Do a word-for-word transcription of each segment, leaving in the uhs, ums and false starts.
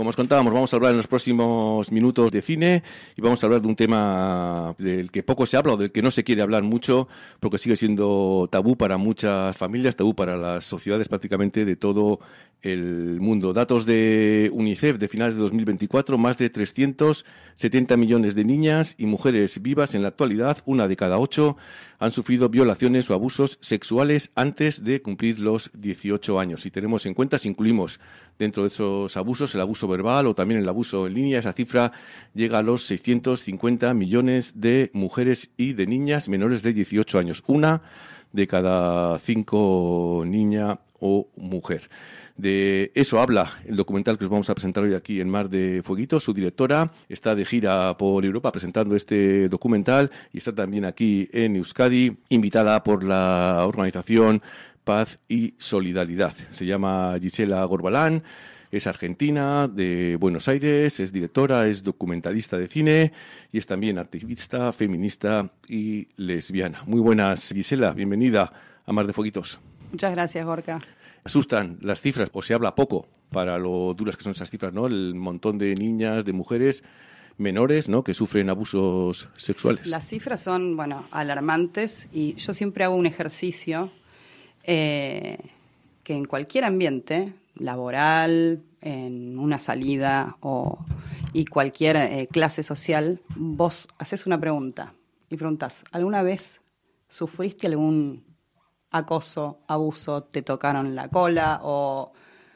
como os contábamos, vamos a hablar en los próximos minutos de cine y vamos a hablar de un tema del que poco se habla o del que no se quiere hablar mucho porque sigue siendo tabú para muchas familias, tabú para las sociedades prácticamente de todo el mundo. Datos de UNICEF de finales de dos mil veinticuatro, más de trescientos setenta millones de niñas y mujeres vivas en la actualidad, una de cada ocho, han sufrido violaciones o abusos sexuales antes de cumplir los dieciocho años. Si tenemos en cuenta, si incluimos dentro de esos abusos el abuso verbal o también el abuso en línea, esa cifra llega a los seiscientos cincuenta millones de mujeres y de niñas menores de dieciocho años. Una de cada cinco niña o mujer. De eso habla el documental que os vamos a presentar hoy aquí en Mar de Fueguitos. Su directora está de gira por Europa presentando este documental y está también aquí en Euskadi, invitada por la organización Paz y Solidaridad. Se llama Gisela Gorbalán, es argentina, de Buenos Aires, es directora, es documentalista de cine y es también activista, feminista y lesbiana. Muy buenas, Gisela, bienvenida a Mar de Fueguitos. Muchas gracias, Gorka. Asustan las cifras, o se habla poco para lo duras que son esas cifras, ¿no? El montón de niñas, de mujeres menores, ¿no?, que sufren abusos sexuales. Las cifras son, bueno, alarmantes y yo siempre hago un ejercicio eh, que en cualquier ambiente laboral, en una salida o, y cualquier eh, clase social, vos haces una pregunta y preguntás, ¿alguna vez sufriste algún acoso, abuso, te tocaron la cola? O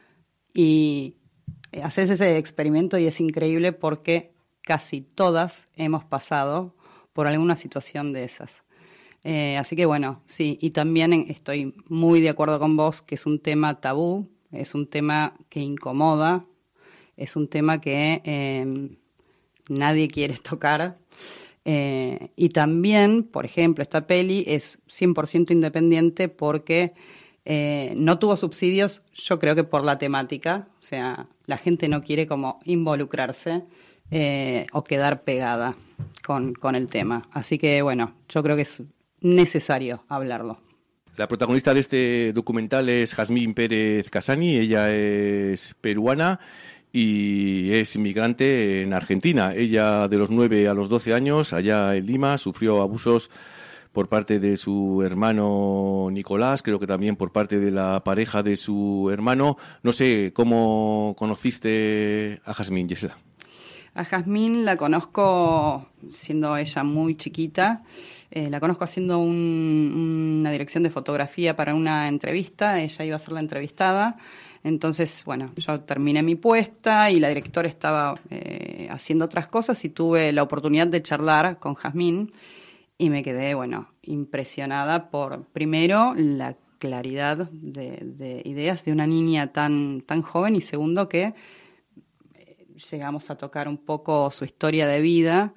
y haces ese experimento y es increíble porque casi todas hemos pasado por alguna situación de esas. Eh, así que bueno, sí, y también estoy muy de acuerdo con vos que es un tema tabú, es un tema que incomoda, es un tema que eh, nadie quiere tocar. Eh, y también, por ejemplo, esta peli es cien por ciento independiente porque eh, no tuvo subsidios, yo creo que por la temática, o sea, la gente no quiere como involucrarse eh, o quedar pegada con, con el tema. Así que, bueno, yo creo que es necesario hablarlo. La protagonista de este documental es Jazmín Pérez Casani, ella es peruana y es inmigrante en Argentina. Ella, de los nueve a los doce años, allá en Lima, sufrió abusos por parte de su hermano Nicolás, creo que también por parte de la pareja de su hermano. No sé, ¿cómo conociste a Jazmín, Gisela? A Jazmín la conozco siendo ella muy chiquita. Eh, la conozco haciendo un, una dirección de fotografía para una entrevista. Ella iba a ser la entrevistada. Entonces, bueno, yo terminé mi puesta y la directora estaba eh, haciendo otras cosas y tuve la oportunidad de charlar con Jazmín y me quedé, bueno, impresionada por, primero, la claridad de, de ideas de una niña tan, tan joven y segundo, que eh, llegamos a tocar un poco su historia de vida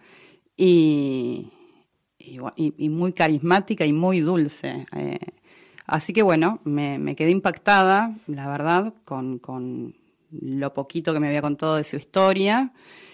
y, y, y muy carismática y muy dulce. Eh, Así que bueno, me, me quedé impactada, la verdad, con, con lo poquito que me había contado de su historia.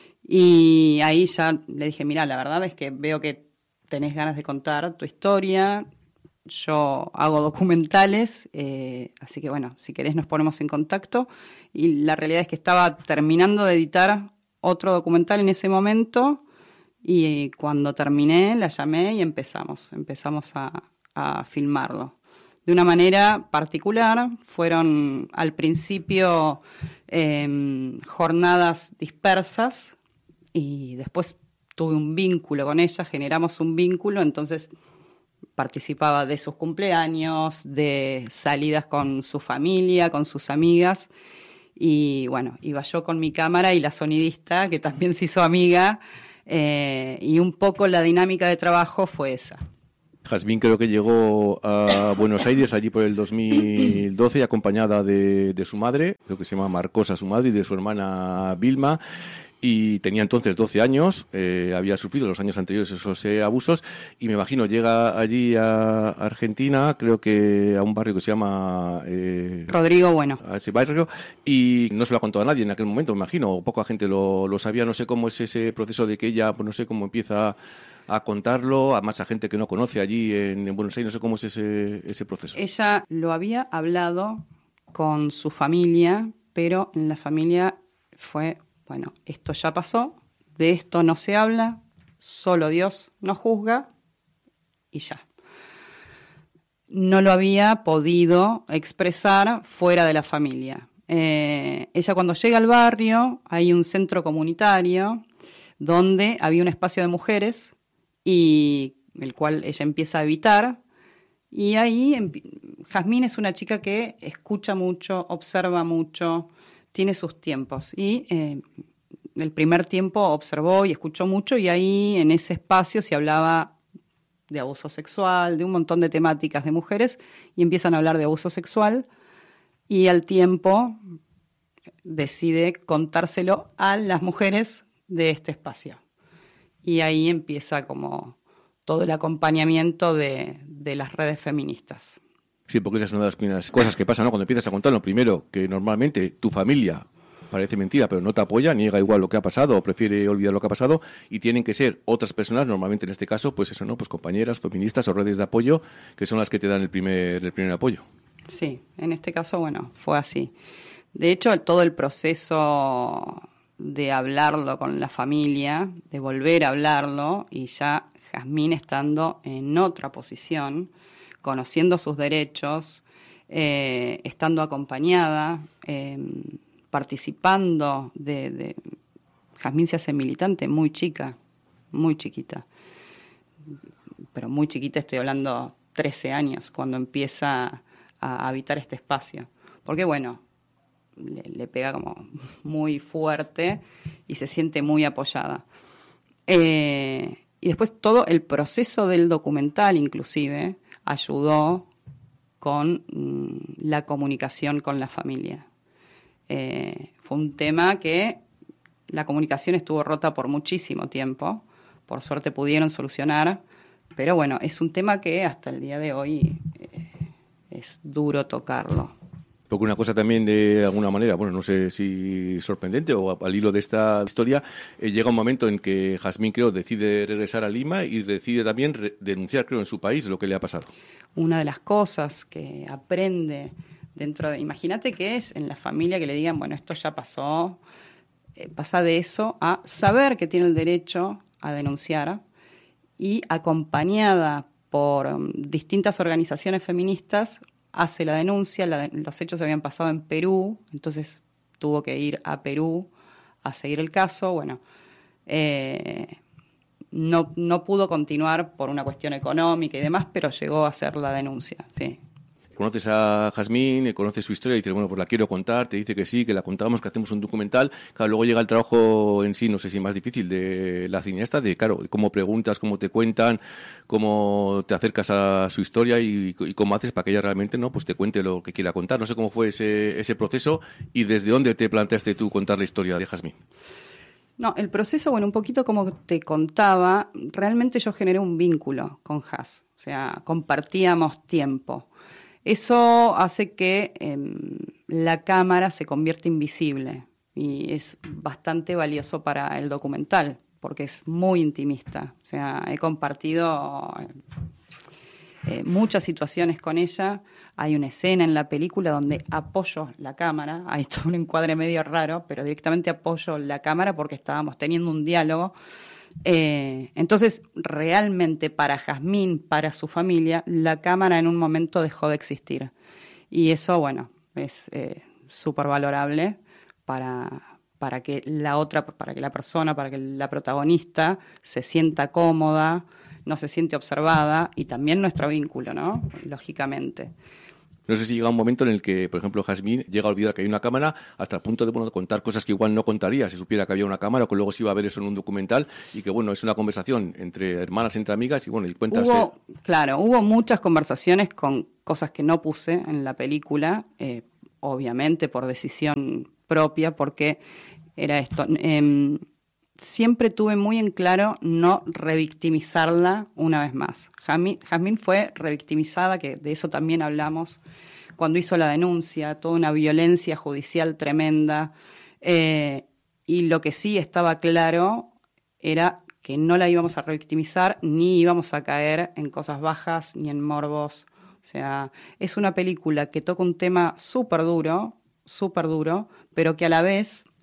Y ahí ya le dije, mira, la verdad es que veo que tenés ganas de contar tu historia. Yo hago documentales, eh, así que bueno, si querés nos ponemos en contacto. Y la realidad es que estaba terminando de editar otro documental en ese momento. Y cuando terminé, la llamé y empezamos, empezamos a, a filmarlo. De una manera particular, fueron al principio eh, jornadas dispersas y después tuve un vínculo con ella, generamos un vínculo, entonces participaba de sus cumpleaños, de salidas con su familia, con sus amigas y bueno, iba yo con mi cámara y la sonidista que también se hizo amiga eh, y un poco la dinámica de trabajo fue esa. Jazmín creo que llegó a Buenos Aires allí por el dos mil doce acompañada de, de su madre, creo que se llama Marcosa su madre, y de su hermana Vilma, y tenía entonces doce años, eh, había sufrido los años anteriores esos eh, abusos, y me imagino llega allí a Argentina, creo que a un barrio que se llama... Eh, Rodrigo Bueno. A ese barrio, y no se lo ha contado a nadie en aquel momento, me imagino, o poca gente lo, lo sabía, no sé cómo es ese proceso de que ella, pues no sé cómo empieza a contarlo, además a gente que no conoce allí en, en Buenos Aires, no sé cómo es ese, ese proceso. Ella lo había hablado con su familia, pero en la familia fue bueno, esto ya pasó, de esto no se habla, solo Dios nos juzga y ya. No lo había podido expresar fuera de la familia. Eh, ella cuando llega al barrio, hay un centro comunitario donde había un espacio de mujeres y el cual ella empieza a habitar. Y ahí Jazmín es una chica que escucha mucho, observa mucho, tiene sus tiempos. Y eh, el primer tiempo observó y escuchó mucho y ahí en ese espacio se hablaba de abuso sexual, de un montón de temáticas de mujeres y empiezan a hablar de abuso sexual y al tiempo decide contárselo a las mujeres de este espacio. Y ahí empieza como todo el acompañamiento de, de las redes feministas. Sí, porque esa es una de las primeras cosas que pasa, ¿no? Cuando empiezas a contarlo, primero, que normalmente tu familia parece mentira, pero no te apoya, niega igual lo que ha pasado o prefiere olvidar lo que ha pasado y tienen que ser otras personas, normalmente en este caso, pues eso, ¿no? Pues compañeras, feministas o redes de apoyo, que son las que te dan el primer, el primer apoyo. Sí, en este caso, bueno, fue así. De hecho, todo el proceso de hablarlo con la familia, de volver a hablarlo, y ya Jazmín estando en otra posición, conociendo sus derechos, eh, estando acompañada, eh, participando de, de... Jazmín se hace militante muy chica, muy chiquita. Pero muy chiquita, estoy hablando trece años, cuando empieza a habitar este espacio. Porque, bueno, le, le pega como muy fuerte y se siente muy apoyada. Eh, y después todo el proceso del documental, inclusive, ayudó con mm, la comunicación con la familia. Eh, fue un tema que la comunicación estuvo rota por muchísimo tiempo. Por suerte pudieron solucionar, pero bueno, es un tema que hasta el día de hoy eh, es duro tocarlo. Porque una cosa también de alguna manera, bueno, no sé si sorprendente o al hilo de esta historia, eh, llega un momento en que Jazmín, creo, decide regresar a Lima y decide también re- denunciar, creo, en su país lo que le ha pasado. Una de las cosas que aprende dentro de... Imagínate que es en la familia que le digan, bueno, esto ya pasó, eh, pasa de eso a saber que tiene el derecho a denunciar y acompañada por um, distintas organizaciones feministas, hace la denuncia, la, los hechos habían pasado en Perú, entonces tuvo que ir a Perú a seguir el caso, bueno, eh, no, no pudo continuar por una cuestión económica y demás, pero llegó a hacer la denuncia, sí. Conoces a Jazmín, conoces su historia y dices, bueno, pues la quiero contar, te dice que sí, que la contamos, que hacemos un documental. Claro, luego llega el trabajo en sí, no sé si más difícil, de la cineasta, de claro, cómo preguntas, cómo te cuentan, cómo te acercas a su historia y, y cómo haces para que ella realmente, ¿no?, pues te cuente lo que quiera contar. No sé cómo fue ese, ese proceso y desde dónde te planteaste tú contar la historia de Jazmín. No, el proceso, bueno, un poquito como te contaba, realmente yo generé un vínculo con Jaz, o sea, compartíamos tiempo. Eso hace que eh, la cámara se convierta invisible y es bastante valioso para el documental porque es muy intimista. O sea, he compartido eh, muchas situaciones con ella. Hay una escena en la película donde apoyo la cámara. Hay todo un encuadre medio raro, pero directamente apoyo la cámara porque estábamos teniendo un diálogo. Eh, entonces, realmente para Jazmín, para su familia, la cámara en un momento dejó de existir. Y eso, bueno, es eh, súper valorable para, para que la otra, para que la persona, para que la protagonista se sienta cómoda, no se siente observada, y también nuestro vínculo, ¿no? Lógicamente. No sé si llega un momento en el que, por ejemplo, Jazmín llega a olvidar que hay una cámara hasta el punto de, bueno, de contar cosas que igual no contaría si supiera que había una cámara o que luego se iba a ver eso en un documental y que, bueno, es una conversación entre hermanas, entre amigas y, bueno, y cuentas... Hubo, claro, hubo muchas conversaciones con cosas que no puse en la película, eh, obviamente por decisión propia, porque era esto... Eh, siempre tuve muy en claro no revictimizarla una vez más. Jazmín, Jazmín fue revictimizada, que de eso también hablamos, cuando hizo la denuncia, toda una violencia judicial tremenda, eh, y lo que sí estaba claro era que no la íbamos a revictimizar, ni íbamos a caer en cosas bajas, ni en morbos. O sea, es una película que toca un tema súper duro, súper duro, pero que a la vez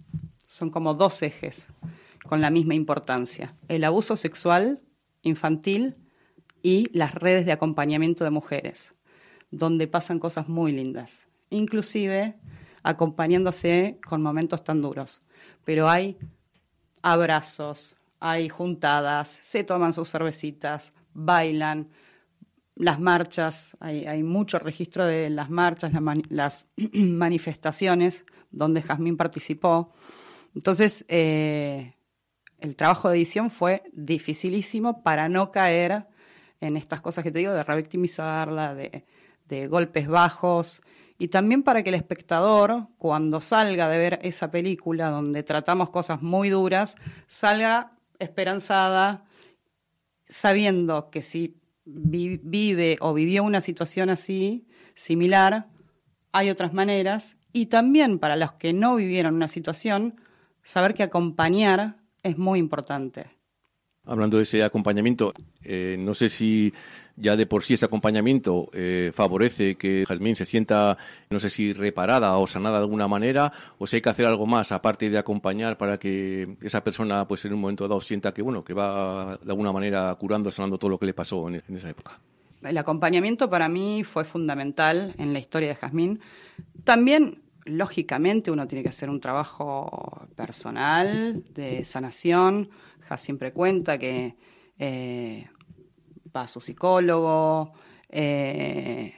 son como dos ejes con la misma importancia. El abuso sexual infantil y las redes de acompañamiento de mujeres, donde pasan cosas muy lindas, inclusive acompañándose con momentos tan duros. Pero hay abrazos, hay juntadas, se toman sus cervecitas, bailan, las marchas, hay, hay mucho registro de las marchas, las, mani- las manifestaciones donde Jazmín participó. Entonces, eh, el trabajo de edición fue dificilísimo para no caer en estas cosas que te digo, de revictimizarla, de, de golpes bajos, y también para que el espectador, cuando salga de ver esa película donde tratamos cosas muy duras, salga esperanzada, sabiendo que si vi- vive o vivió una situación así, similar, hay otras maneras, y también para los que no vivieron una situación, saber que acompañar es muy importante. Hablando de ese acompañamiento, eh, no sé si ya de por sí ese acompañamiento eh, favorece que Jazmín se sienta, no sé si reparada o sanada de alguna manera, o si hay que hacer algo más aparte de acompañar para que esa persona, pues en un momento dado, sienta que bueno, que va de alguna manera curando, sanando todo lo que le pasó en, en esa época. El acompañamiento para mí fue fundamental en la historia de Jazmín. También, lógicamente, uno tiene que hacer un trabajo personal de sanación. Jaz siempre cuenta que eh, va a su psicólogo, eh,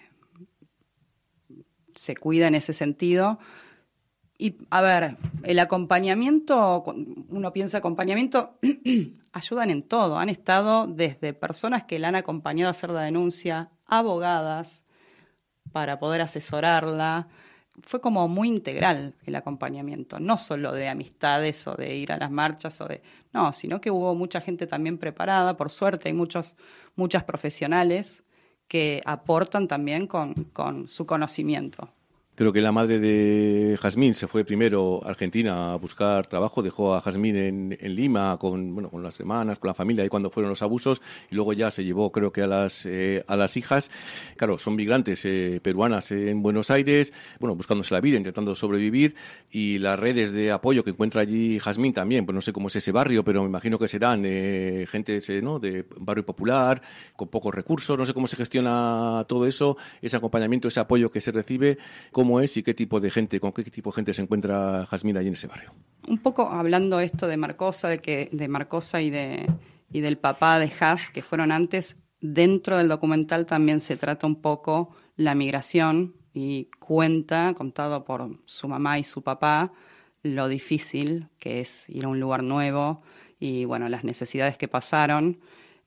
se cuida en ese sentido. Y, a ver, el acompañamiento, uno piensa acompañamiento, ayudan en todo. Han estado desde personas que la han acompañado a hacer la denuncia, abogadas, para poder asesorarla. Fue como muy integral el acompañamiento, no solo de amistades o de ir a las marchas, o de no, sino que hubo mucha gente también preparada. Por suerte hay muchos, muchas profesionales que aportan también con, con su conocimiento. Creo que la madre de Jazmín se fue primero a Argentina a buscar trabajo, dejó a Jazmín en, en Lima con, bueno, con las hermanas, con la familia, ahí cuando fueron los abusos, y luego ya se llevó, creo que a las eh, a las hijas. Claro, son migrantes eh, peruanas en Buenos Aires, bueno, buscándose la vida, intentando sobrevivir, y las redes de apoyo que encuentra allí Jazmín también, pues no sé cómo es ese barrio, pero me imagino que serán eh, gente, ¿no?, de barrio popular, con pocos recursos, no sé cómo se gestiona todo eso, ese acompañamiento, ese apoyo que se recibe, cómo es y qué tipo de gente, con qué tipo de gente se encuentra Jazmín allí en ese barrio. Un poco hablando esto de Marcosa, de que de Marcosa y de y del papá de Jaz, que fueron antes, dentro del documental también se trata un poco la migración y cuenta, contado por su mamá y su papá, lo difícil que es ir a un lugar nuevo y bueno, las necesidades que pasaron.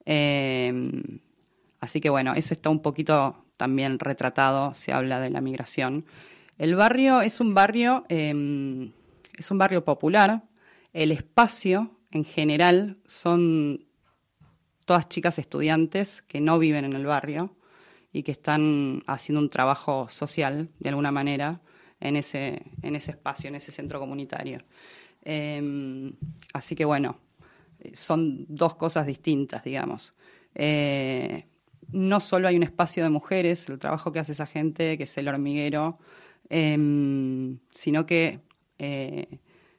Eh, así que bueno, eso está un poquito también retratado, se habla de la migración. El barrio es un barrio, eh, es un barrio popular. El espacio, en general, son todas chicas estudiantes que no viven en el barrio y que están haciendo un trabajo social, de alguna manera, en ese, en ese espacio, en ese centro comunitario. Eh, así que, bueno, son dos cosas distintas, digamos. Eh, no solo hay un espacio de mujeres, el trabajo que hace esa gente, que es el hormiguero, Eh, sino que eh,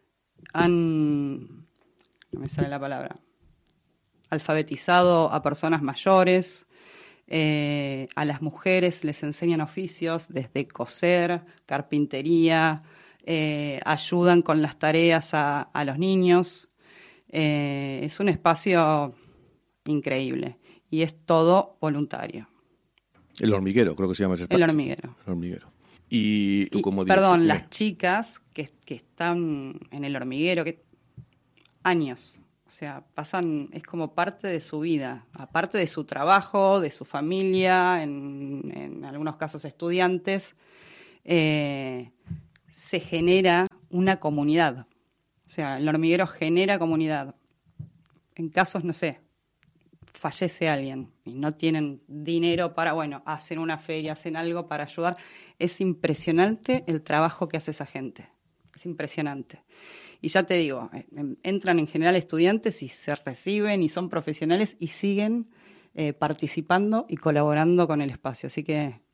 han, no me sale la palabra, alfabetizado a personas mayores, eh, a las mujeres les enseñan oficios desde coser, carpintería, eh, ayudan con las tareas a, a los niños. Eh, es un espacio increíble y es todo voluntario. El hormiguero, creo que se llama ese espacio. El hormiguero. El hormiguero. Y tú y, como Perdón, director, las chicas que, que están en el hormiguero, que años, o sea, pasan, es como parte de su vida, aparte de su trabajo, de su familia, en, en algunos casos estudiantes, eh, se genera una comunidad. O sea, el hormiguero genera comunidad. En casos, no sé, fallece alguien y no tienen dinero para, bueno, hacen una feria, hacen algo para ayudar. Es impresionante el trabajo que hace esa gente. Es impresionante. Y ya te digo, entran en general estudiantes y se reciben y son profesionales y siguen eh, participando y colaborando con el espacio. Así que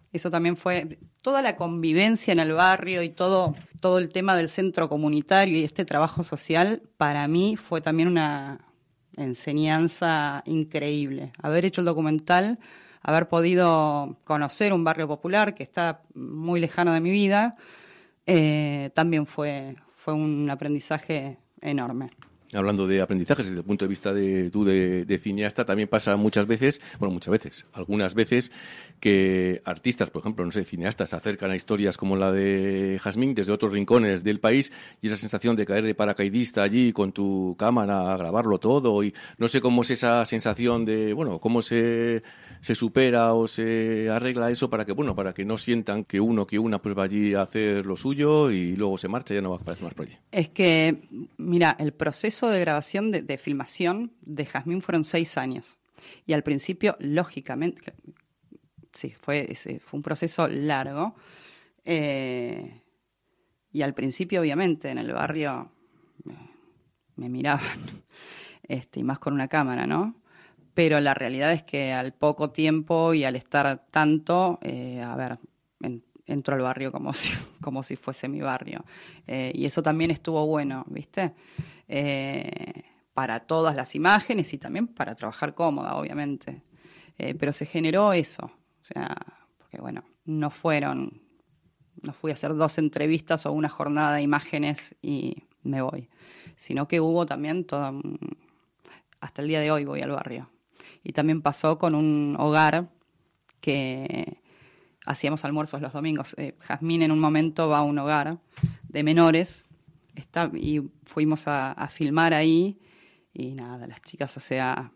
Eso también fue toda la convivencia en el barrio y todo, todo el tema del centro comunitario y este trabajo social, para mí fue también una enseñanza increíble. Haber hecho el documental, haber podido conocer un barrio popular que está muy lejano de mi vida, eh, también fue, fue un aprendizaje enorme. Hablando de aprendizajes desde el punto de vista de tú de, de cineasta, también pasa muchas veces, bueno, muchas veces, algunas veces, que artistas, por ejemplo, no sé, cineastas, se acercan a historias como la de Jazmín desde otros rincones del país y esa sensación de caer de paracaidista allí con tu cámara a grabarlo todo y no sé cómo es esa sensación de, bueno, cómo se, se supera o se arregla eso para que, bueno, para que no sientan que uno, que una pues va allí a hacer lo suyo y luego se marcha y ya no va a aparecer más por allí. Es que, mira, el proceso de grabación, de, de filmación de Jazmín fueron seis años. Y al principio, lógicamente, sí, fue, fue un proceso largo. Eh, y al principio, obviamente, en el barrio me, me miraban, este, y más con una cámara, ¿no? Pero la realidad es que al poco tiempo y al estar tanto, eh, a ver, en, entro al barrio como si, como si fuese mi barrio. Eh, y eso también estuvo bueno, ¿viste? Eh, para todas las imágenes y también para trabajar cómoda, obviamente. Eh, pero se generó eso. O sea, porque bueno, no fueron, no fui a hacer dos entrevistas o una jornada de imágenes y me voy. Sino que hubo también todo, hasta el día de hoy voy al barrio. Y también pasó con un hogar que hacíamos almuerzos los domingos. Eh, Jazmín en un momento va a un hogar de menores está, y fuimos a, a filmar ahí y nada, las chicas, o sea,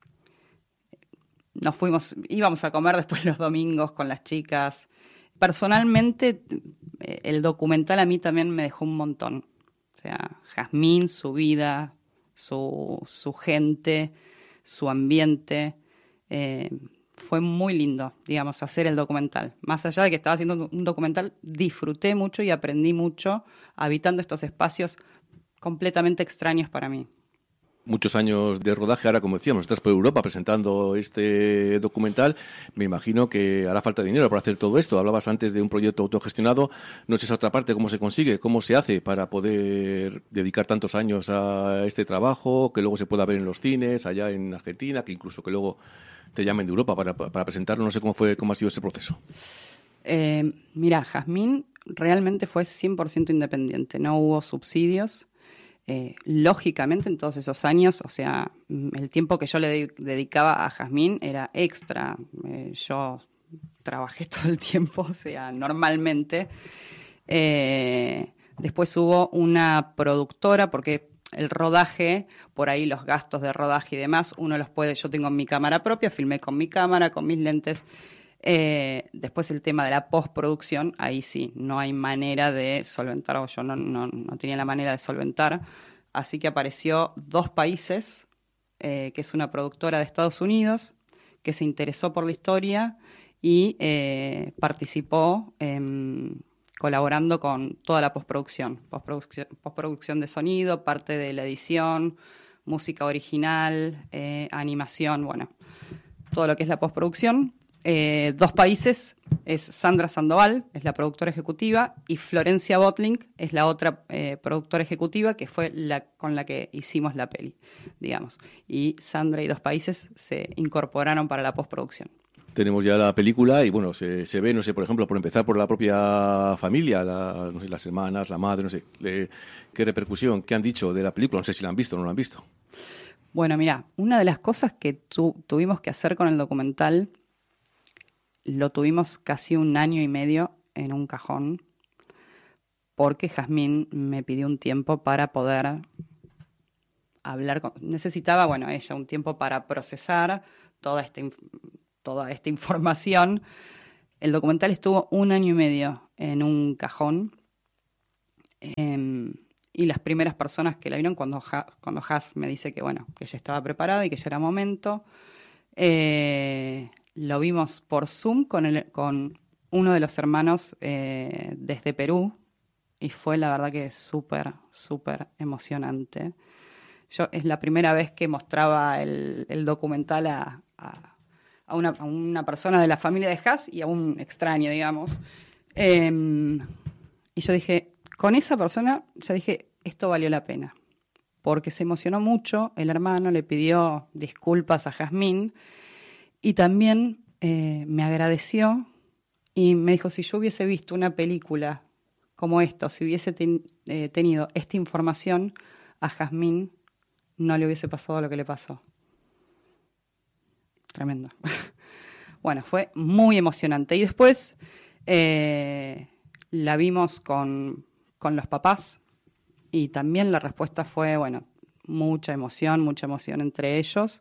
nos fuimos, íbamos a comer después los domingos con las chicas. Personalmente, el documental a mí también me dejó un montón. O sea, Jazmín, su vida, su, su gente, su ambiente, eh, fue muy lindo, digamos, hacer el documental. Más allá de que estaba haciendo un documental, disfruté mucho y aprendí mucho habitando estos espacios completamente extraños para mí. Muchos años de rodaje, ahora como decíamos, estás por Europa presentando este documental, me imagino que hará falta dinero para hacer todo esto. Hablabas antes de un proyecto autogestionado, no sé esa otra parte, cómo se consigue, cómo se hace para poder dedicar tantos años a este trabajo, que luego se pueda ver en los cines, allá en Argentina, que incluso que luego te llamen de Europa para, para presentarlo, no sé cómo fue, cómo ha sido ese proceso. Eh, mira, Jazmín realmente fue cien por ciento independiente, no hubo subsidios. Eh, lógicamente en todos esos años, o sea, el tiempo que yo le de- dedicaba a Jazmín era extra. Eh, yo trabajé todo el tiempo, o sea, normalmente. Eh, después hubo una productora, porque el rodaje, por ahí los gastos de rodaje y demás, uno los puede, yo tengo mi cámara propia, filmé con mi cámara, con mis lentes. Eh, después el tema de la postproducción, ahí sí, no hay manera de solventar, o yo no, no, no tenía la manera de solventar, así que apareció Dos Países, eh, que es una productora de Estados Unidos, que se interesó por la historia y eh, participó eh, colaborando con toda la postproducción, postproducción, postproducción de sonido, parte de la edición, música original, eh, animación, bueno, todo lo que es la postproducción. Eh, Dos Países es Sandra Sandoval, es la productora ejecutiva, y Florencia Botlink es la otra eh, productora ejecutiva, que fue la con la que hicimos la peli, digamos. Y Sandra y Dos Países se incorporaron para la postproducción. Tenemos ya la película y, bueno, se, se ve, no sé, por ejemplo, por empezar por la propia familia, la, no sé, las hermanas, la madre, no sé, le, qué repercusión, qué han dicho de la película, no sé si la han visto o no la han visto. Bueno, mira, una de las cosas que tu, tuvimos que hacer con el documental, lo tuvimos casi un año y medio en un cajón, porque Jazmín me pidió un tiempo para poder hablar con... Necesitaba, bueno, ella un tiempo para procesar toda esta, toda esta información. El documental estuvo un año y medio en un cajón, eh, y las primeras personas que la vieron, cuando, ha, cuando Haz me dice que, bueno, que ya estaba preparada y que ya era momento, eh, lo vimos por Zoom con, el, con uno de los hermanos eh, desde Perú, y fue la verdad que súper, súper emocionante. Yo es la primera vez que mostraba el, el documental a, a, a una, a una persona de la familia de Haas y a un extraño, digamos. Eh, y yo dije, con esa persona, ya dije, esto valió la pena. Porque se emocionó mucho, el hermano le pidió disculpas a Jazmín y también eh, me agradeció y me dijo, si yo hubiese visto una película como esta, o si hubiese ten, eh, tenido esta información, a Jazmín no le hubiese pasado lo que le pasó. Tremendo. Bueno, fue muy emocionante. Y después eh, la vimos con, con los papás y también la respuesta fue, bueno, mucha emoción, mucha emoción entre ellos,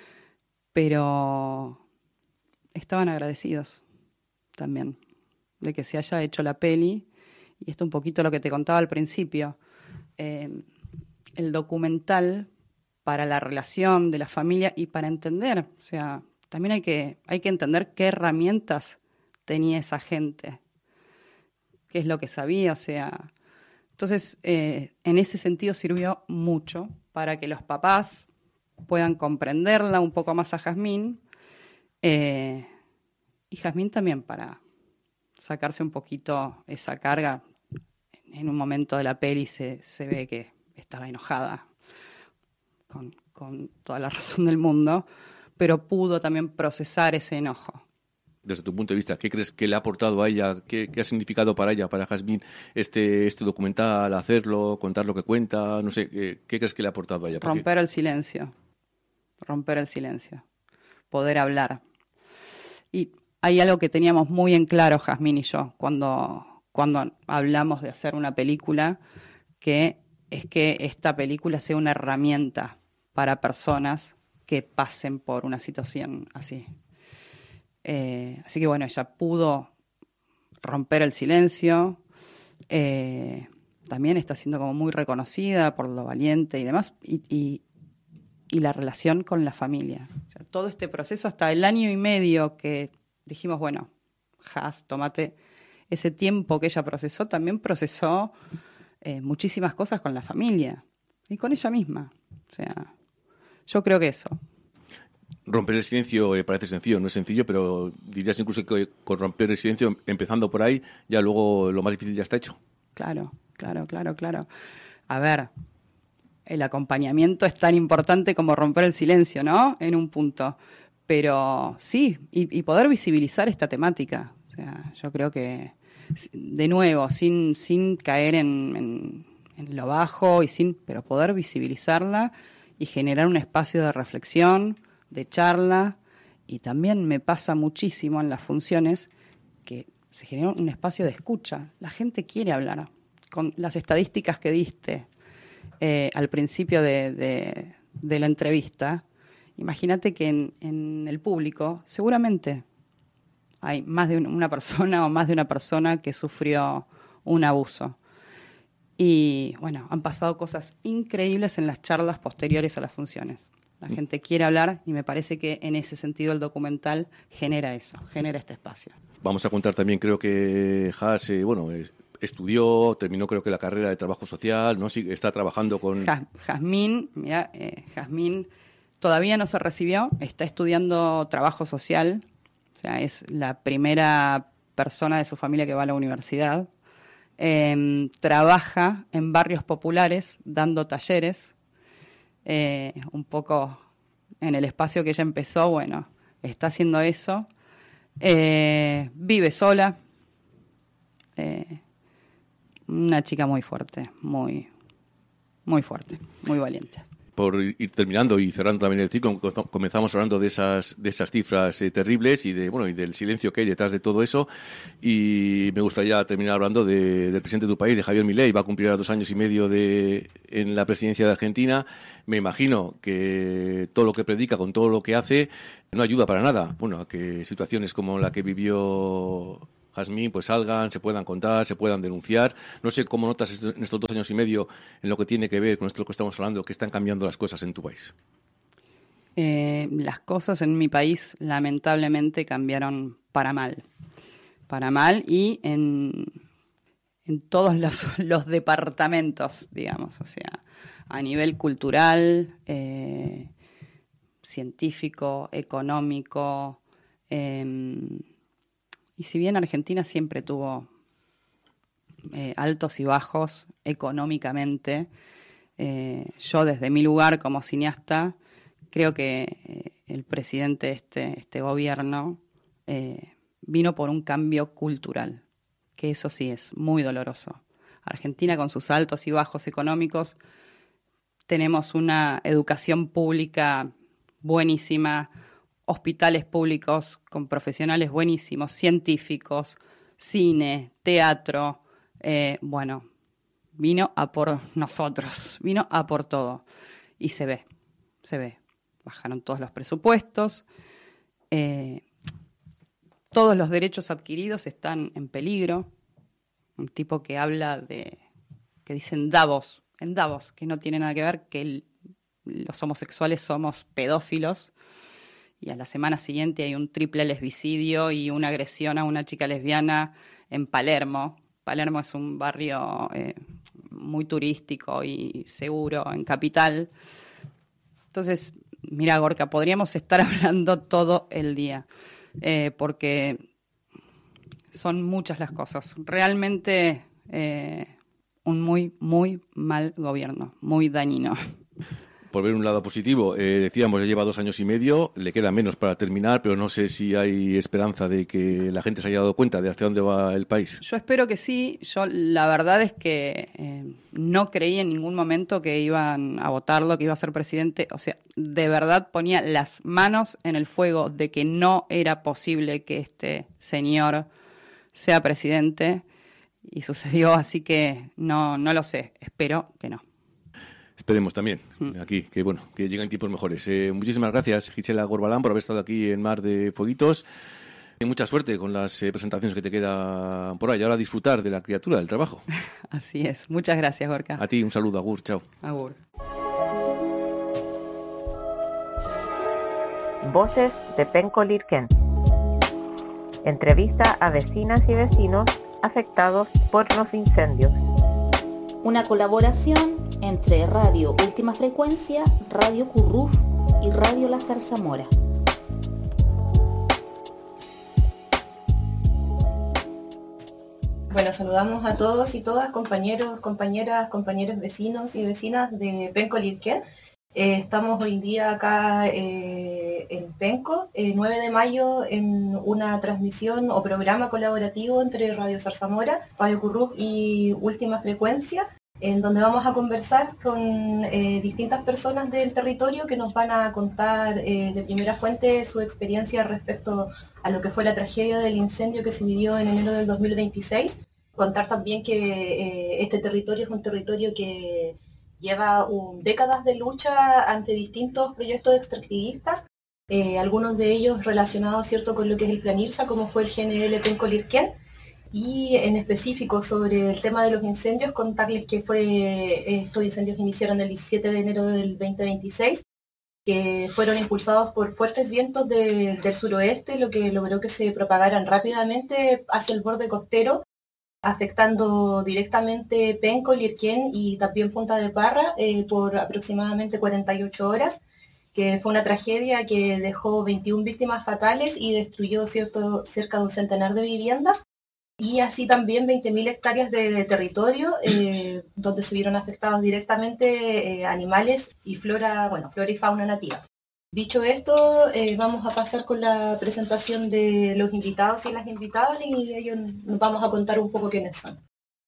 pero estaban agradecidos también de que se haya hecho la peli. Y esto un poquito lo que te contaba al principio. Eh, el documental para la relación de la familia y para entender, o sea, también hay que, hay que entender qué herramientas tenía esa gente, qué es lo que sabía, o sea. Entonces, eh, en ese sentido sirvió mucho para que los papás puedan comprenderla un poco más a Jazmín, eh, y Jazmín también para sacarse un poquito esa carga. En un momento de la peli se, se ve que estaba enojada, con, con toda la razón del mundo, pero pudo también procesar ese enojo. Desde tu punto de vista, ¿qué crees que le ha aportado a ella? ¿Qué, qué ha significado para ella, para Jazmín, este, este documental, hacerlo, contar lo que cuenta? No sé, ¿qué, qué crees que le ha aportado a ella? Romper Porque... el silencio, romper el silencio, poder hablar. Y hay algo que teníamos muy en claro, Jazmín y yo, cuando, cuando hablamos de hacer una película, que es que esta película sea una herramienta para personas que pasen por una situación así. Eh, así que bueno, ella pudo romper el silencio, eh, también está siendo como muy reconocida por lo valiente y demás, y, y, y la relación con la familia. O sea, todo este proceso, hasta el año y medio que dijimos, bueno, Jaz, tómate ese tiempo que ella procesó, también procesó eh, muchísimas cosas con la familia y con ella misma. O sea, yo creo que eso. Romper el silencio eh, parece sencillo, no es sencillo, pero dirías incluso que con romper el silencio, empezando por ahí, ya luego lo más difícil ya está hecho. Claro, claro, claro, claro. A ver, el acompañamiento es tan importante como romper el silencio, ¿no? En un punto. Pero sí, y, y poder visibilizar esta temática. O sea, yo creo que, de nuevo, sin, sin caer en, en, en lo bajo, y sin, pero poder visibilizarla y generar un espacio de reflexión, de charla, y también me pasa muchísimo en las funciones que se genera un espacio de escucha. La gente quiere hablar. Con las estadísticas que diste eh, al principio de, de, de la entrevista, imagínate que en, en el público seguramente hay más de una persona o más de una persona que sufrió un abuso. Y bueno, han pasado cosas increíbles en las charlas posteriores a las funciones. La gente quiere hablar y me parece que en ese sentido el documental genera eso, genera este espacio. Vamos a contar también, creo que Haas, eh, bueno, es, estudió, terminó creo que la carrera de trabajo social, ¿no? Sí, está trabajando con... Jazmín, mira, eh, Jazmín todavía no se recibió, está estudiando trabajo social, o sea, es la primera persona de su familia que va a la universidad. Eh, trabaja en barrios populares dando talleres. Eh, un poco en el espacio que ella empezó, bueno, está haciendo eso. Eh, vive sola. Eh, una chica muy fuerte, muy, muy fuerte, muy valiente. Por ir terminando y cerrando también el ciclo, comenzamos hablando de esas de esas cifras eh, terribles y de bueno y del silencio que hay detrás de todo eso. Y me gustaría terminar hablando de, del presidente de tu país, de Javier Milei. Va a cumplir ahora dos años y medio de en la presidencia de Argentina. Me imagino que todo lo que predica, con todo lo que hace, no ayuda para nada. Bueno, a que situaciones como la que vivió Jazmín pues salgan, se puedan contar, se puedan denunciar. No sé cómo notas en estos dos años y medio en lo que tiene que ver con esto que estamos hablando, que están cambiando las cosas en tu país. Eh, las cosas en mi país lamentablemente cambiaron para mal. Para mal y en, en todos los, los departamentos, digamos. O sea, a nivel cultural, eh, científico, económico, Eh, y si bien Argentina siempre tuvo eh, altos y bajos económicamente, eh, yo desde mi lugar como cineasta creo que eh, el presidente de este, este gobierno eh, vino por un cambio cultural, que eso sí es muy doloroso. Argentina, con sus altos y bajos económicos, tenemos una educación pública buenísima, hospitales públicos con profesionales buenísimos, científicos, cine, teatro. Eh, bueno, vino a por nosotros, vino a por todo. Y se ve, se ve. Bajaron todos los presupuestos. Eh, todos los derechos adquiridos están en peligro. Un tipo que habla de, que dicen Davos, en Davos, que no tiene nada que ver, que el, los homosexuales somos pedófilos, y a la semana siguiente hay un triple lesbicidio y una agresión a una chica lesbiana en Palermo. Palermo es un barrio eh, muy turístico y seguro en Capital. Entonces, mira, Gorka, podríamos estar hablando todo el día, eh, porque son muchas las cosas. Realmente eh, un muy, muy mal gobierno, muy dañino. Por ver un lado positivo, eh, decíamos, ya lleva dos años y medio, le queda menos para terminar, pero no sé si hay esperanza de que la gente se haya dado cuenta de hacia dónde va el país. Yo espero que sí. Yo la verdad es que eh, no creí en ningún momento que iban a votarlo, que iba a ser presidente. O sea, de verdad ponía las manos en el fuego de que no era posible que este señor sea presidente, y sucedió, así que no, no lo sé. Espero que no. Esperemos también, aquí, que bueno, que lleguen tiempos mejores. Eh, muchísimas gracias, Gisela Gorbalán, por haber estado aquí en Mar de Fueguitos. Y mucha suerte con las eh, presentaciones que te quedan por ahí. Ahora a disfrutar de la criatura, del trabajo. Así es. Muchas gracias, Gorka. A ti, un saludo, agur, chao. Agur. Voces de Penco Lirquén. Entrevista a vecinas y vecinos afectados por los incendios. Una colaboración entre Radio Última Frecuencia, Radio Curruf y Radio La Zarzamora. Bueno, saludamos a todos y todas, compañeros, compañeras, compañeros vecinos y vecinas de Penco Lirquén. Eh, estamos hoy en día acá eh, en Penco, eh, nueve de mayo, en una transmisión o programa colaborativo entre Radio Zarzamora, Radio Curruf y Última Frecuencia, en donde vamos a conversar con eh, distintas personas del territorio que nos van a contar eh, de primera fuente su experiencia respecto a lo que fue la tragedia del incendio que se vivió en enero del dos mil veintiséis. Contar también que eh, este territorio es un territorio que lleva un, décadas de lucha ante distintos proyectos extractivistas, eh, algunos de ellos relacionados, ¿cierto?, con lo que es el Plan IRSA, como fue el G N L Penco Lirquén. Y en específico sobre el tema de los incendios, contarles que fue estos incendios iniciaron el diecisiete de enero del veinte veintiséis, que fueron impulsados por fuertes vientos de, del suroeste, lo que logró que se propagaran rápidamente hacia el borde costero, afectando directamente Penco, Lirquén y también Punta de Parra eh, por aproximadamente cuarenta y ocho horas, que fue una tragedia que dejó veintiuna víctimas fatales y destruyó cierto, cerca de un centenar de viviendas, y así también veinte mil hectáreas de, de territorio, eh, donde se vieron afectados directamente eh, animales y flora, bueno, flora y fauna nativa. Dicho esto, eh, vamos a pasar con la presentación de los invitados y las invitadas, y ellos nos vamos a contar un poco quiénes son.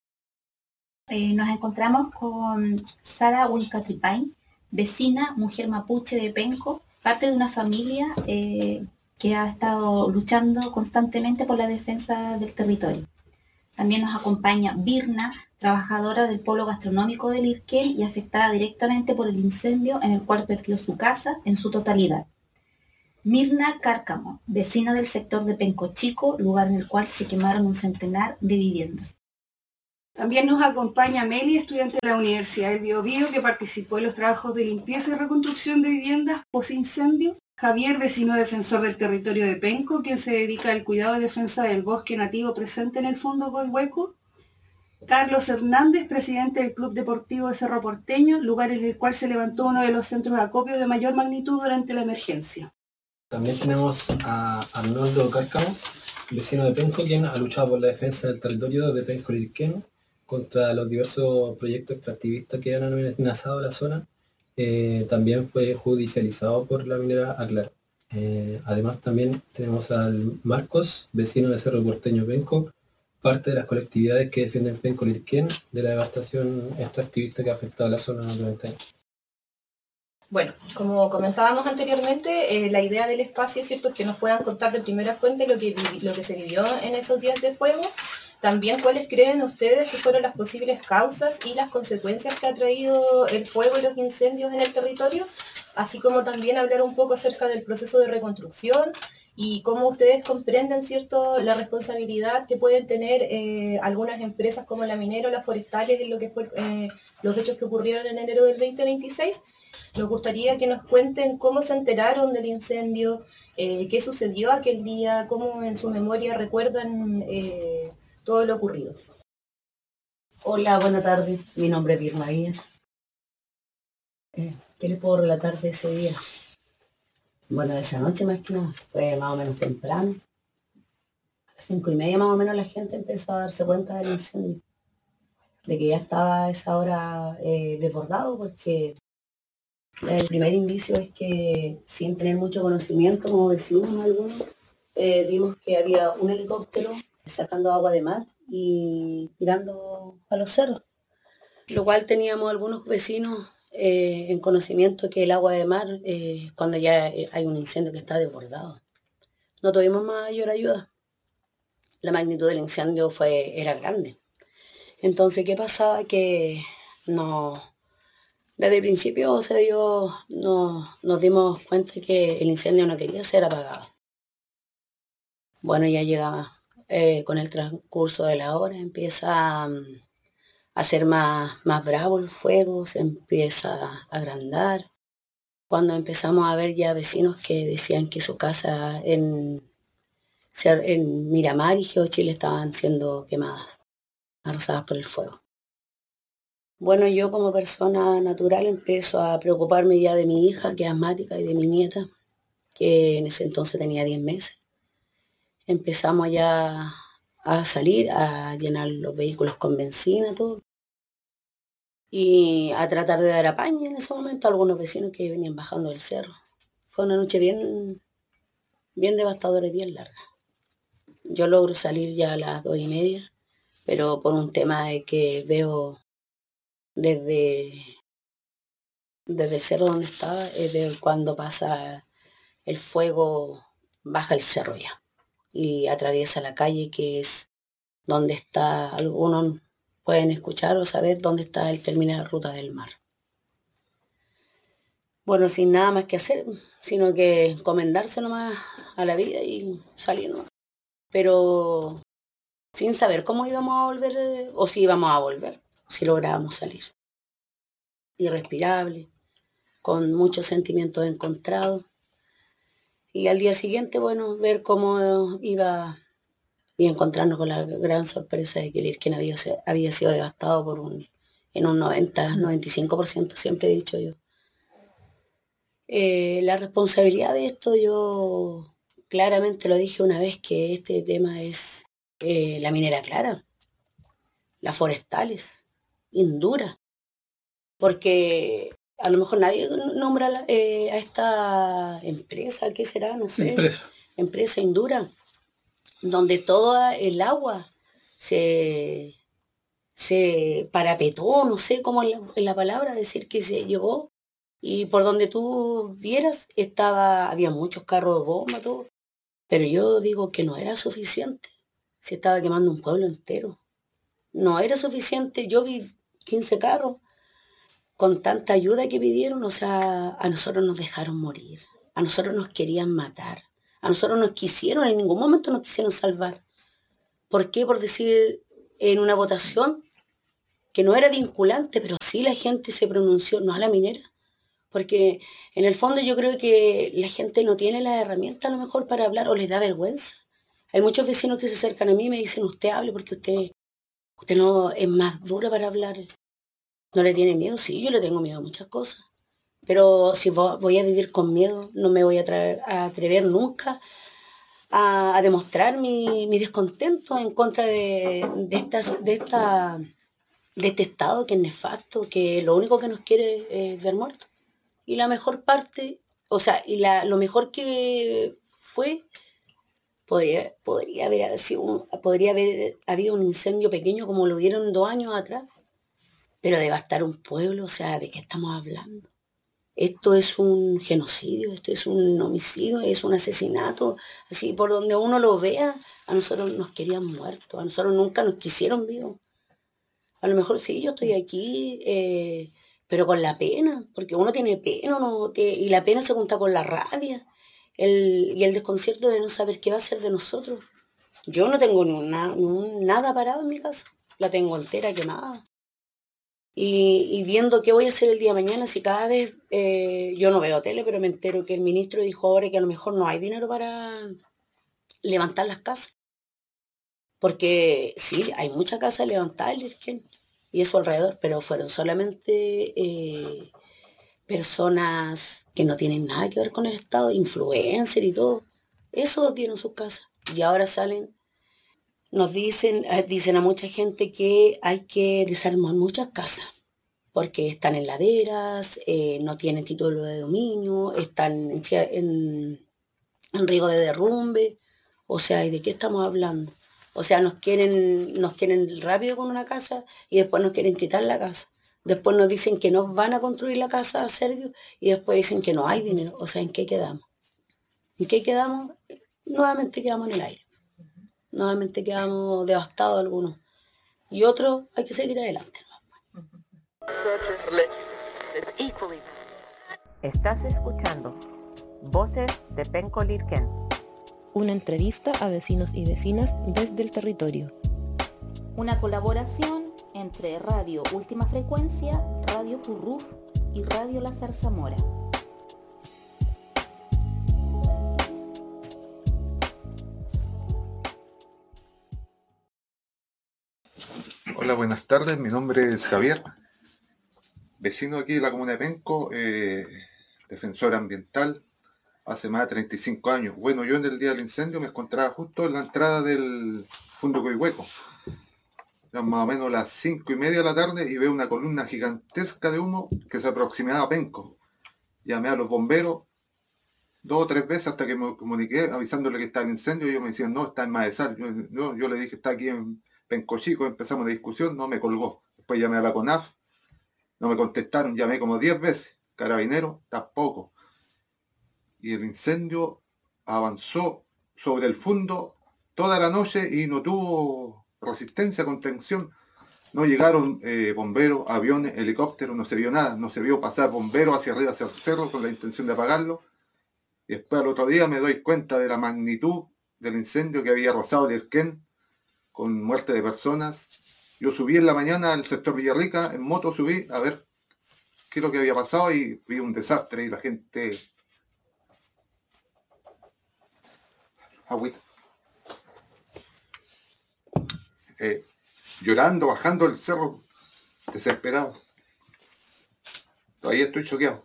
Eh, nos encontramos con Sara Huilcatripay, vecina, mujer mapuche de Penco, parte de una familia eh, que ha estado luchando constantemente por la defensa del territorio. También nos acompaña Birna, trabajadora del polo gastronómico de Lirquén y afectada directamente por el incendio en el cual perdió su casa en su totalidad. Mirna Cárcamo, vecina del sector de Penco Chico, lugar en el cual se quemaron un centenar de viviendas. También nos acompaña Meli, estudiante de la Universidad del Biobío, que participó en los trabajos de limpieza y reconstrucción de viviendas post-incendio. Javier, vecino defensor del territorio de Penco, quien se dedica al cuidado y defensa del bosque nativo presente en el fondo Coihueco. Carlos Hernández, presidente del Club Deportivo de Cerro Porteño, lugar en el cual se levantó uno de los centros de acopio de mayor magnitud durante la emergencia. También tenemos a Arnoldo Cárcamo, vecino de Penco, quien ha luchado por la defensa del territorio de Penco Lirquén contra los diversos proyectos extractivistas que han amenazado la zona. Eh, también fue judicializado por la minera Aclara. Eh, además también tenemos al Marcos, vecino de Cerro Porteño Penco, parte de las colectividades que defienden Penco Lirquén de la devastación extractivista que ha afectado a la zona durante años. Bueno, como comentábamos anteriormente, eh, la idea del espacio, ¿cierto?, es que nos puedan contar de primera fuente lo que, lo que se vivió en esos días de fuego. También, ¿cuáles creen ustedes que fueron las posibles causas y las consecuencias que ha traído el fuego y los incendios en el territorio? Así como también hablar un poco acerca del proceso de reconstrucción y cómo ustedes comprenden, ¿cierto?, la responsabilidad que pueden tener eh, algunas empresas como la minera o las forestales en lo que fue eh, los hechos que ocurrieron en enero del veinte veintiséis. Nos gustaría que nos cuenten cómo se enteraron del incendio, eh, qué sucedió aquel día, cómo en su memoria recuerdan eh, todo lo ocurrido. Hola, buenas tardes. Mi nombre es Birma Díaz. Eh, ¿Qué les puedo relatar de ese día? Bueno, de esa noche más que nada, fue más o menos temprano. A las cinco y media más o menos la gente empezó a darse cuenta del incendio, de que ya estaba a esa hora eh, desbordado, porque el primer indicio es que, sin tener mucho conocimiento como vecinos algunos, eh, vimos que había un helicóptero sacando agua de mar y tirando a los cerros, lo cual teníamos algunos vecinos eh, en conocimiento que el agua de mar, eh, cuando ya hay un incendio que está desbordado. No tuvimos mayor ayuda. La magnitud del incendio fue, era grande. Entonces, ¿qué pasaba? Que no... Desde el principio se dio, no, nos dimos cuenta que el incendio no quería ser apagado. Bueno, ya llegaba eh, con el transcurso de la hora, empieza a, a ser más, más bravo el fuego, se empieza a agrandar. Cuando empezamos a ver ya vecinos que decían que su casa en, en Miramar y Geochile estaban siendo quemadas, arrasadas por el fuego. Bueno, yo como persona natural empiezo a preocuparme ya de mi hija, que es asmática, y de mi nieta, que en ese entonces tenía diez meses. Empezamos ya a salir, a llenar los vehículos con benzina, todo. Y a tratar de dar apaño en ese momento a algunos vecinos que venían bajando del cerro. Fue una noche bien, bien devastadora y bien larga. Yo logro salir ya a las dos y media, pero por un tema de que veo... Desde, desde el cerro donde estaba, es de cuando pasa el fuego, baja el cerro ya y atraviesa la calle, que es donde está, algunos pueden escuchar o saber dónde está el terminal Ruta del Mar. Bueno, sin nada más que hacer, sino que encomendarse nomás a la vida y salir, ¿no? Pero sin saber cómo íbamos a volver, o si íbamos a volver, si lográbamos salir. Irrespirable, con muchos sentimientos encontrados. Y al día siguiente, bueno, ver cómo iba y encontrarnos con la gran sorpresa de que el Lirquén había, había sido devastado por un, en un noventa, noventa y cinco por ciento, siempre he dicho yo. Eh, la responsabilidad de esto, yo claramente lo dije una vez, que este tema es eh, la minera Aclara, las forestales, Indura, porque a lo mejor nadie nombra eh, a esta empresa, ¿qué será? No sé. Empresa. Empresa Indura, donde toda el agua se, se parapetó, no sé cómo es la, la palabra, decir que se llevó, y por donde tú vieras estaba, había muchos carros de bomba, todo, pero yo digo que no era suficiente, se estaba quemando un pueblo entero, no era suficiente. Yo vi quince carros con tanta ayuda que pidieron, o sea, a nosotros nos dejaron morir, a nosotros nos querían matar, a nosotros nos quisieron, en ningún momento nos quisieron salvar. ¿Por qué? Por decir en una votación que no era vinculante, pero sí la gente se pronunció, no a la minera, porque en el fondo yo creo que la gente no tiene las herramientas a lo mejor para hablar, o les da vergüenza. Hay muchos vecinos que se acercan a mí y me dicen, usted hable porque usted, usted no es más dura para hablar. ¿No le tiene miedo? Sí, yo le tengo miedo a muchas cosas, Pero si voy a vivir con miedo, no me voy a, atre- a atrever nunca a, a demostrar mi, mi descontento en contra de, de, estas, de, esta, de este Estado que es nefasto, que lo único que nos quiere es ver muertos. Y la mejor parte, o sea, y la, lo mejor que fue, podría, podría, haber sido un, podría haber habido un incendio pequeño como lo vieron dos años atrás, pero devastar un pueblo, o sea, ¿de qué estamos hablando? Esto es un genocidio, esto es un homicidio, es un asesinato. Así, por donde uno lo vea, a nosotros nos querían muertos, a nosotros nunca nos quisieron vivos. A lo mejor sí, yo estoy aquí, eh, pero con la pena, porque uno tiene pena, uno te- y la pena se junta con la rabia el, y el desconcierto de no saber qué va a ser de nosotros. Yo no tengo ni, una- ni un- nada parado en mi casa, la tengo entera quemada. Y, y viendo qué voy a hacer el día de mañana, si cada vez, eh, yo no veo tele, pero me entero que el ministro dijo ahora que a lo mejor no hay dinero para levantar las casas. Porque sí, hay muchas casas levantables ¿quién? Y eso alrededor, pero fueron solamente eh, personas que no tienen nada que ver con el Estado, influencers y todo. Esos tienen sus casas. Y ahora salen, nos dicen, eh, dicen a mucha gente que hay que desarmar muchas casas porque están en laderas, eh, no tienen título de dominio, están en, cier- en- en riesgo de derrumbe. O sea, ¿y de qué estamos hablando? O sea, nos quieren, nos quieren rápido con una casa y después nos quieren quitar la casa. Después nos dicen que nos van a construir la casa a Servio y después dicen que no hay dinero. O sea, ¿en qué quedamos? ¿En qué quedamos? Nuevamente quedamos en el aire. Nuevamente quedamos devastados algunos. Y otros hay que seguir adelante. Estás escuchando Voces de Penco Lirquén. Una entrevista a vecinos y vecinas desde el territorio. Una colaboración entre Radio Última Frecuencia, Radio Curruf y Radio La Zarzamora. Hola, buenas tardes. Mi nombre es Javier, vecino aquí de la comuna de Penco, eh, defensor ambiental, hace más de treinta y cinco años. Bueno, yo en el día del incendio me encontraba justo en la entrada del Fundo Coihueco. Eran más o menos las cinco y media de la tarde y veo una columna gigantesca de humo que se aproximaba a Penco. Llamé a los bomberos dos o tres veces hasta que me comuniqué avisándole que estaba el incendio y ellos me decían, no, está en Maesal. Yo, yo, yo le dije, está aquí en Penco Chico, empezamos la discusión, no me colgó. Después llamé a la CONAF, no me contestaron, llamé como diez veces. Carabinero, tampoco. Y el incendio avanzó sobre el fundo toda la noche y no tuvo resistencia, contención. No llegaron eh, bomberos, aviones, helicópteros, no se vio nada. No se vio pasar bomberos hacia arriba, hacia el cerro, con la intención de apagarlo. Y después al otro día me doy cuenta de la magnitud del incendio que había arrasado Lirquén, con muerte de personas. Yo subí en la mañana al sector Villarrica, en moto subí a ver qué es lo que había pasado y vi un desastre y la gente... Agüita. Eh, llorando, bajando el cerro, desesperado. Todavía estoy choqueado.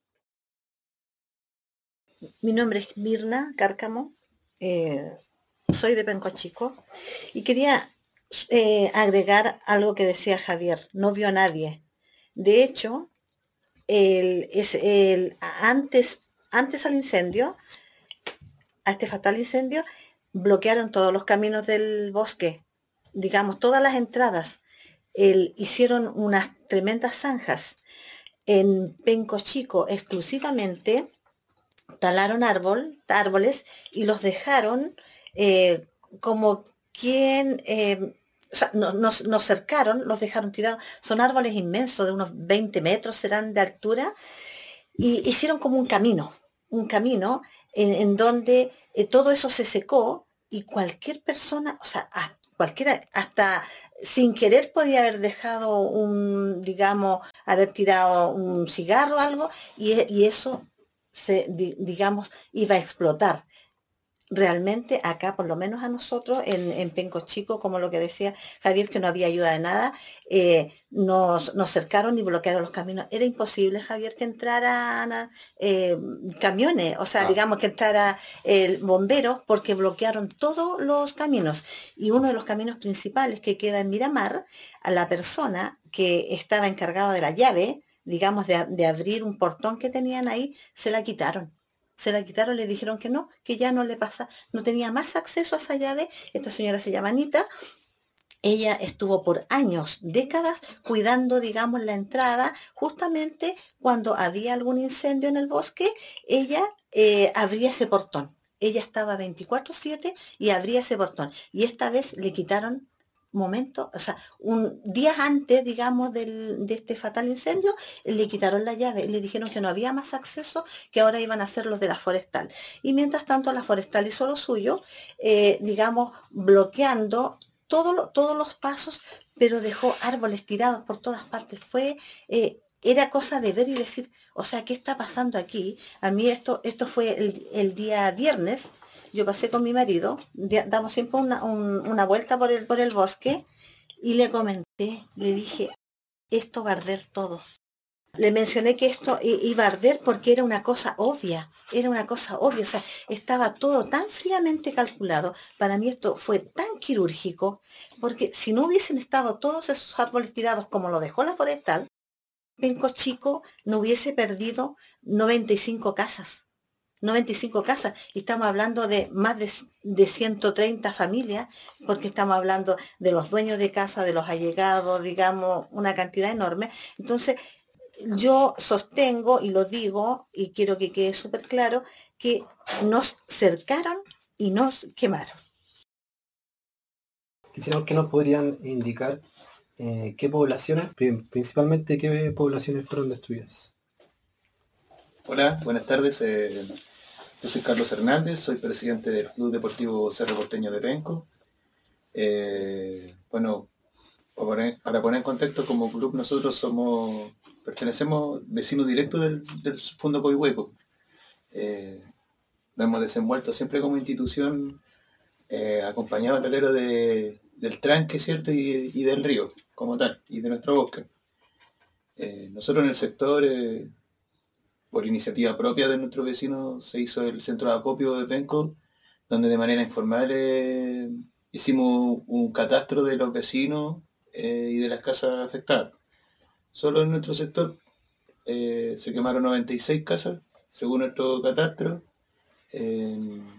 Mi nombre es Mirna Cárcamo, eh, soy de Penco Chico y quería eh, agregar algo que decía Javier, no vio a nadie. De hecho, el, es el, antes, antes al incendio, a este fatal incendio, bloquearon todos los caminos del bosque, digamos, todas las entradas. El, hicieron unas tremendas zanjas. En Penco Chico exclusivamente talaron árbol, árboles y los dejaron eh, como quien... Eh, o sea, nos, nos, nos cercaron, los dejaron tirados. Son árboles inmensos, de unos veinte metros serán de altura, y hicieron como un camino, un camino en, en donde eh, todo eso se secó y cualquier persona, o sea, a, cualquiera, hasta sin querer podía haber dejado un, digamos, haber tirado un cigarro o algo, y, y eso, se, di, digamos, iba a explotar. realmente acá, por lo menos a nosotros, en, en Penco Chico, como lo que decía Javier, que no había ayuda de nada, eh, nos, nos cercaron y bloquearon los caminos. Era imposible, Javier, que entraran eh, camiones, o sea, Ah. digamos que entrara el bombero, porque bloquearon todos los caminos. Y uno de los caminos principales que queda en Miramar, a la persona que estaba encargada de la llave, digamos, de, de abrir un portón que tenían ahí, se la quitaron. Se la quitaron, le dijeron que no, que ya no le pasa, no tenía más acceso a esa llave. Esta señora se llama Anita. Ella estuvo por años, décadas, cuidando, digamos, la entrada. Justamente cuando había algún incendio en el bosque, ella eh, abría ese portón. Ella estaba veinticuatro siete y abría ese portón. Y esta vez le quitaron momento, o sea, un días antes, digamos, del, de este fatal incendio, le quitaron la llave, le dijeron que no había más acceso, que ahora iban a ser los de la forestal. Y mientras tanto la forestal hizo lo suyo, eh, digamos, bloqueando todo lo, todos los pasos, pero dejó árboles tirados por todas partes. Fue, eh, era cosa de ver y decir, o sea, ¿qué está pasando aquí? A mí esto, esto fue el, el día viernes. Yo pasé con mi marido, damos siempre una, un, una vuelta por el, por el bosque, y le comenté, le dije, esto va a arder todo. Le mencioné que esto iba a arder porque era una cosa obvia, era una cosa obvia, o sea, estaba todo tan fríamente calculado. Para mí esto fue tan quirúrgico, porque si no hubiesen estado todos esos árboles tirados como lo dejó la forestal, Penco Chico no hubiese perdido noventa y cinco casas. noventa y cinco casas, y estamos hablando de más de, de ciento treinta familias, porque estamos hablando de los dueños de casa, de los allegados, digamos, una cantidad enorme. Entonces, yo sostengo y lo digo, y quiero que quede súper claro, que nos cercaron y nos quemaron. Quisiera que nos podrían indicar eh, qué poblaciones, principalmente qué poblaciones fueron destruidas. Hola, buenas tardes. Eh, yo soy Carlos Hernández, soy presidente del Club Deportivo Cerro Porteño de Penco. Eh, bueno, para poner, para poner en contexto, como club nosotros somos, pertenecemos vecinos directos del, del Fondo Coihueco. Eh, nos hemos desenvuelto siempre como institución, eh, acompañado al alero de, del tranque, ¿cierto? Y, y del río, como tal, y de nuestro bosque. Eh, nosotros en el sector... Eh, por iniciativa propia de nuestros vecinos, se hizo el centro de acopio de Penco, donde de manera informal eh, hicimos un catastro de los vecinos eh, y de las casas afectadas. Solo en nuestro sector eh, se quemaron noventa y seis casas, según nuestro catastro, eh,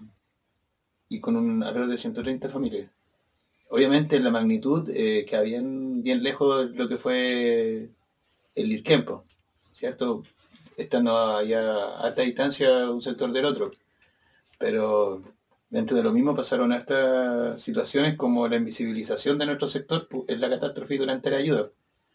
y con un alrededor de ciento treinta familias. Obviamente la magnitud eh, queda bien, bien lejos de lo que fue el Lirquempo, ¿cierto? Estando allá a alta distancia un sector del otro. Pero dentro de lo mismo pasaron estas situaciones como la invisibilización de nuestro sector en la catástrofe y durante la ayuda.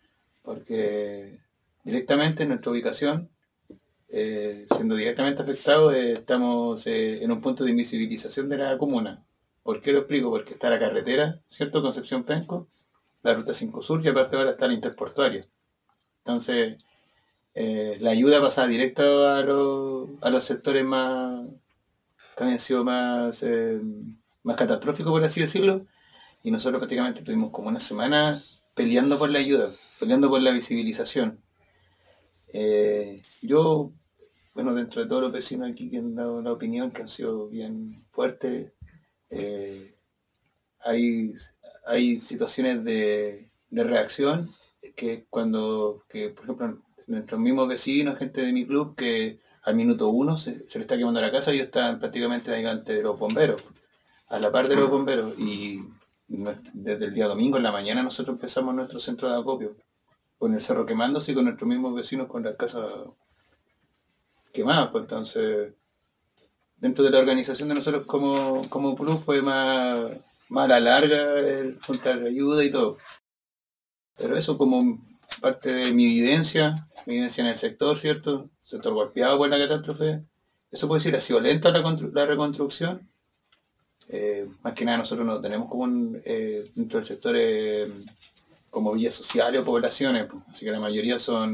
Porque directamente en nuestra ubicación, eh, siendo directamente afectados, eh, estamos eh, en un punto de invisibilización de la comuna. ¿Por qué lo explico? Porque está la carretera, ¿cierto? Concepción Penco, la ruta cinco Sur, y aparte ahora está la interportuaria. Entonces, Eh, la ayuda pasaba directa a, los, a los sectores más que habían sido más, eh, más catastróficos, por así decirlo, y nosotros prácticamente tuvimos como una semana peleando por la ayuda, peleando por la visibilización. Eh, yo, bueno, dentro de todos los vecinos aquí que han dado la opinión, que han sido bien fuertes, eh, hay, hay situaciones de, de reacción que cuando, que por ejemplo, nuestros mismos vecinos, gente de mi club, que al minuto uno se, se le está quemando la casa y ellos están prácticamente delante de los bomberos, a la par de los bomberos. Y desde el día domingo en la mañana nosotros empezamos nuestro centro de acopio, con el cerro quemándose y con nuestros mismos vecinos con las casas quemadas. Pues entonces, dentro de la organización de nosotros como, como club fue más, más a la larga el juntar ayuda y todo. Pero eso como parte de mi evidencia, mi evidencia en el sector, ¿cierto? Sector golpeado por la catástrofe. Eso puede decir, ha sido lenta la, la reconstrucción. Eh, más que nada nosotros no tenemos como un, eh, dentro del sector eh, como villas sociales o poblaciones, pues. Así que la mayoría son